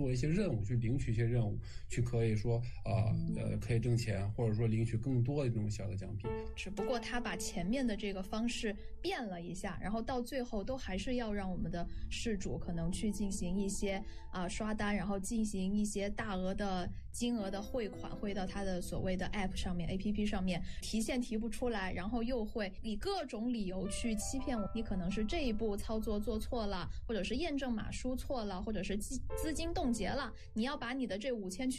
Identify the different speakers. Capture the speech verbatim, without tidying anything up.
Speaker 1: 做一些任务，去领取一些任务，去可以说啊 呃, 呃可以挣钱，或者说领取更多的这种小的奖品。
Speaker 2: 只不过他把前面的这个方式变了一下，然后到最后都还是要让我们的事主可能去进行一些啊、呃、刷单，然后进行一些大额的金额的汇款汇到他的所谓的 app 上面 A P P 上面，提现提不出来，然后又会以各种理由去欺骗我，你可能是这一步操作做错了，或者是验证码输错了，或者是资金冻结了，你要把你的这五千去